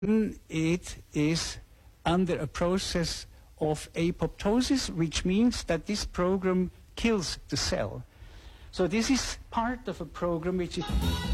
it is under a process of apoptosis, which means that this program kills the cell. So this is part of a program which is...